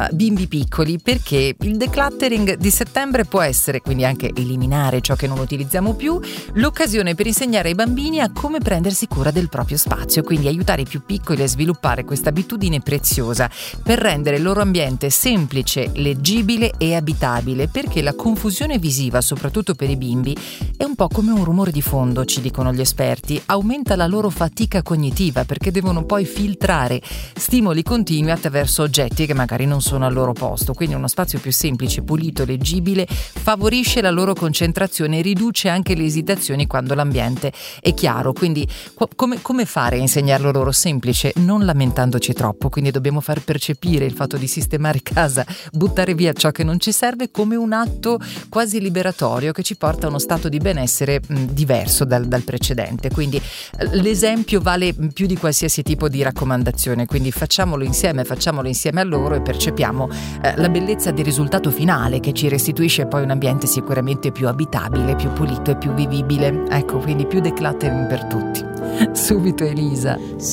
bimbi piccoli, perché il decluttering di settembre può essere, quindi anche eliminare ciò che non utilizziamo più, l'occasione per insegnare ai bambini a come prendersi cura del proprio spazio, quindi aiutare i più piccoli a sviluppare questa abitudine preziosa per rendere il loro ambiente semplice, leggibile e abitabile, perché la confusione visiva, soprattutto per i bimbi, è un po' come un rumore di fondo, ci dicono gli esperti, aumenta la loro fatica cognitiva perché devono poi filtrare stimoli continui attraverso oggetti che magari non sono al loro posto, quindi uno spazio più semplice, pulito, leggibile favorisce la loro concentrazione e riduce anche le esitazioni quando l'ambiente è chiaro. Quindi come fare a insegnarlo loro? Semplice, non lamentandoci troppo, quindi dobbiamo far percepire il fatto di sistemare casa, buttare via ciò che non ci serve come un atto quasi liberatorio che ci porta a uno stato di benessere diverso dal precedente. Quindi l'esempio vale più di qualsiasi tipo di raccomandazione, quindi facciamolo insieme a loro e percepiamo la bellezza del risultato finale che ci restituisce poi un ambiente sicuramente più abitabile, più pulito e più vivibile. Ecco, quindi più decluttering per tutti. Subito Elisa.